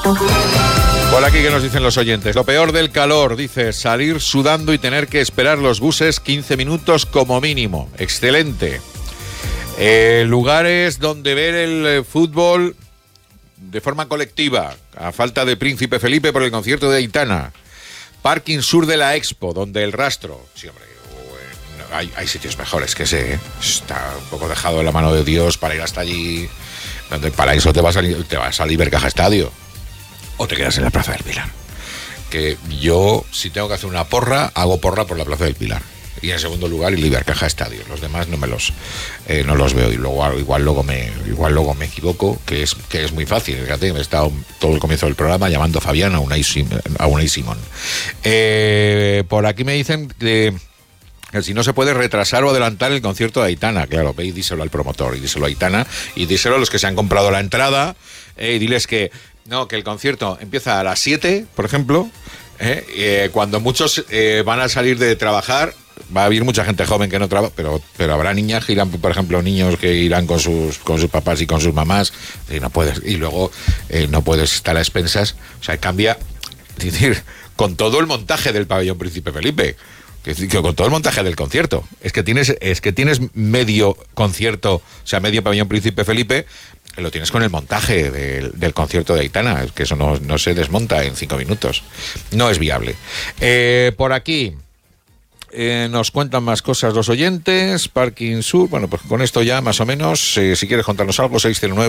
Por aquí, ¿qué nos dicen los oyentes? Lo peor del calor, dice, salir sudando y tener que esperar los buses 15 minutos como mínimo. Excelente. Lugares donde ver el fútbol de forma colectiva, a falta de Príncipe Felipe por el concierto de Aitana. Parking sur de la Expo, donde el rastro... Sí, hombre, hay sitios mejores que ese, ¿eh? Está un poco dejado en la mano de Dios para ir hasta allí, donde para eso te vas al Ibercaja Estadio. O te quedas en la Plaza del Pilar. Que yo, si tengo que hacer una porra, hago porra por la Plaza del Pilar. Y en segundo lugar, el Ibercaja Estadio. Los demás no los veo. Y luego igual luego me equivoco, que es muy fácil. Fíjate, he estado todo el comienzo del programa llamando a Fabián a Unai Simón. Por aquí me dicen que si no se puede retrasar o adelantar el concierto de Aitana. Claro, ve y díselo al promotor, y díselo a Aitana, y díselo a los que se han comprado la entrada, y diles que el concierto empieza a las 7, por ejemplo, cuando muchos van a salir de trabajar. Va a haber mucha gente joven que no trabaja, pero habrá niñas que irán, por ejemplo, niños que irán con sus papás y con sus mamás, y no puedes, y luego no puedes estar a expensas. O sea, cambia, es decir, con todo el montaje del pabellón Príncipe Felipe, que con todo el montaje del concierto. Es que tienes medio concierto, o sea, medio pabellón Príncipe Felipe, lo tienes con el montaje del concierto de Aitana, que eso no se desmonta en 5 minutos. No es viable. Por aquí nos cuentan más cosas los oyentes. Parking Sur, bueno, pues con esto ya más o menos, si quieres contarnos algo,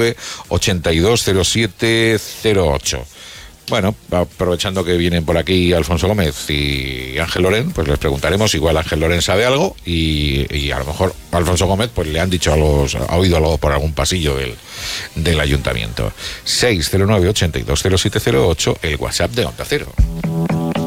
609-820708. Bueno, aprovechando que vienen por aquí Alfonso Gómez y Ángel Loren, pues les preguntaremos, igual Ángel Loren sabe algo y a lo mejor Alfonso Gómez pues le han dicho algo, ha oído algo por algún pasillo del ayuntamiento. 609-820708, el WhatsApp de Onda Cero.